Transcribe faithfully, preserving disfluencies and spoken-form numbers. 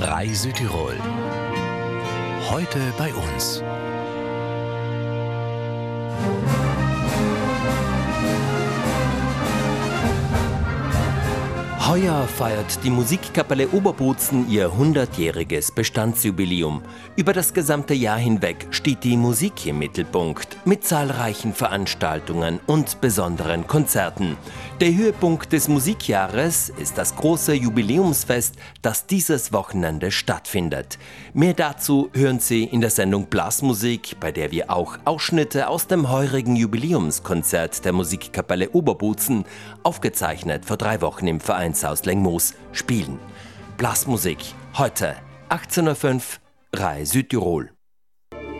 R A I Südtirol. Heute bei uns. Heuer feiert die Musikkapelle Oberbozen ihr hundertjähriges Bestandsjubiläum. Über das gesamte Jahr hinweg steht die Musik im Mittelpunkt, mit zahlreichen Veranstaltungen und besonderen Konzerten. Der Höhepunkt des Musikjahres ist das große Jubiläumsfest, das dieses Wochenende stattfindet. Mehr dazu hören Sie in der Sendung Blasmusik, bei der wir auch Ausschnitte aus dem heurigen Jubiläumskonzert der Musikkapelle Oberbozen, aufgezeichnet vor drei Wochen im Vereinshaus Lengmoos, spielen. Blasmusik, heute achtzehn Uhr fünf, R A I Südtirol.